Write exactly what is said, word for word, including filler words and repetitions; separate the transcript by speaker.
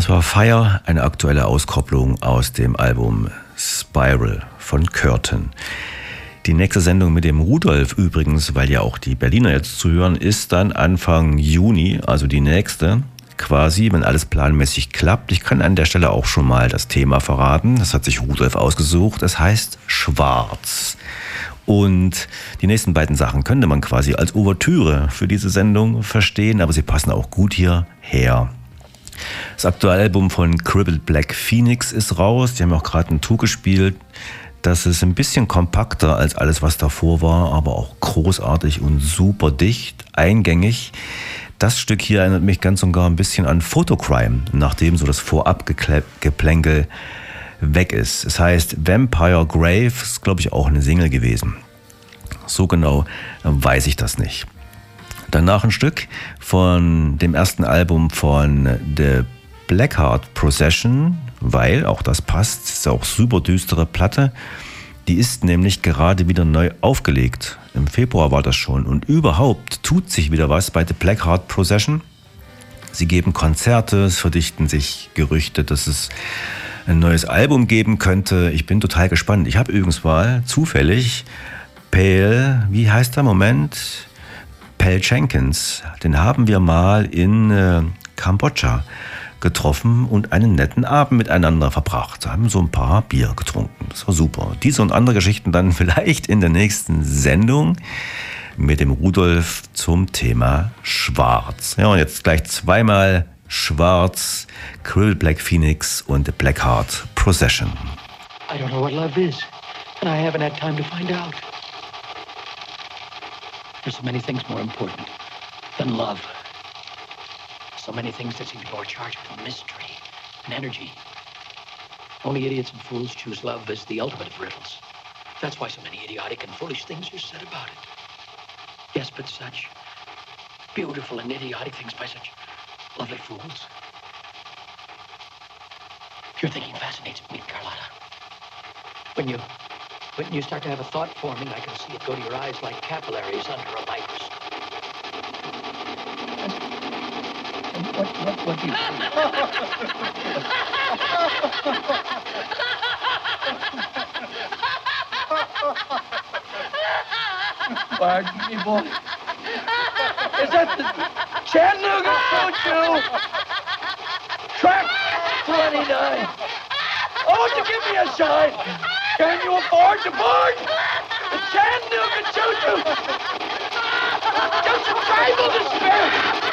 Speaker 1: Das war Fire, eine aktuelle Auskopplung aus dem Album Spiral von Curtain. Die nächste Sendung mit dem Rudolf übrigens, weil ja auch die Berliner jetzt zuhören, ist dann Anfang Juni, also die nächste quasi, wenn alles planmäßig klappt. Ich kann an der Stelle auch schon mal das Thema verraten. Das hat sich Rudolf ausgesucht. Es heißt Schwarz. Und die nächsten beiden Sachen könnte man quasi als Ouvertüre für diese Sendung verstehen, aber sie passen auch gut hierher. Das aktuelle Album von Crippled Black Phoenix ist raus. Die haben auch gerade ein Tour gespielt. Das ist ein bisschen kompakter als alles, was davor war, aber auch großartig und super dicht, eingängig. Das Stück hier erinnert mich ganz und gar ein bisschen an Photocrime, nachdem so das Vorabgeplänkel weg ist. Es heißt Vampire Grave, ist glaube ich auch eine Single gewesen. So genau weiß ich das nicht. Danach ein Stück von dem ersten Album von The Blackheart Procession, weil, auch das passt, ist auch super düstere Platte. Die ist nämlich gerade wieder neu aufgelegt. Im Februar war das schon. Und überhaupt tut sich wieder was bei The Blackheart Procession. Sie geben Konzerte, es verdichten sich Gerüchte, dass es ein neues Album geben könnte. Ich bin total gespannt. Ich habe übrigens mal zufällig Pale, wie heißt der Moment? Pal Jenkins, den haben wir mal in äh, Kambodscha getroffen und einen netten Abend miteinander verbracht. Haben so ein paar Bier getrunken. Das war super. Diese und andere Geschichten dann vielleicht in der nächsten Sendung mit dem Rudolf zum Thema Schwarz. Ja, und jetzt gleich zweimal Schwarz, Crippled Black Phoenix und The Blackheart Procession.
Speaker 2: I don't know what love is, and I haven't had time to find out. There's so many things more important than love. So many things that seem more charged with mystery and energy. Only idiots and fools choose love as the ultimate of riddles. That's why so many idiotic and foolish things are said about it. Yes, but such beautiful and idiotic things by such lovely fools. Your thinking fascinates me, Carlotta. When you, when you start to have a thought forming, I can see it go to your eyes like capillaries under a microscope. What, what, what do you think? Pardon me, boy. Is that the Chattanooga Choo-Choo? Track twenty-nine. Oh, won't you give me a sign? Can you afford to board the Chattanooga Choo-Choo? Just a trifle to spare.